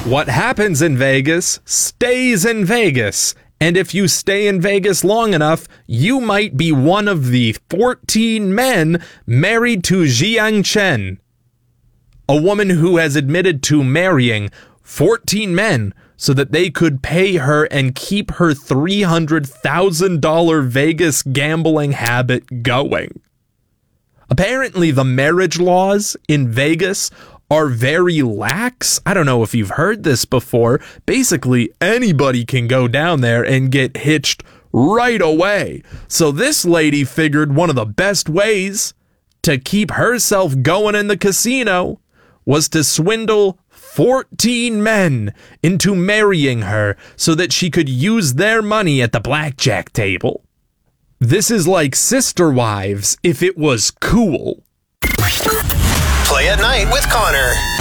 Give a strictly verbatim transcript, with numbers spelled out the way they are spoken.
What happens in Vegas stays in Vegas. And if you stay in Vegas long enough, you might be one of the fourteen men married to Jiang Chen, a woman who has admitted to marrying fourteen men so that they could pay her and keep her three hundred thousand dollars Vegas gambling habit going. Apparently, the marriage laws in Vegas are very lax. I don't know if you've heard this before. Basically, anybody can go down there and get hitched right away. So this lady figured one of the best ways to keep herself going in the casino was to swindle fourteen men into marrying her so that she could use their money at the blackjack table. This is like Sister Wives if it was cool. Play at Night with Connor.